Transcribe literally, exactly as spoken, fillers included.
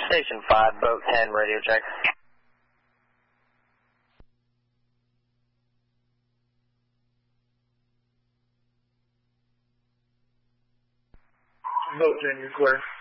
Station five, boat ten, radio check. Boat ten, you're clear.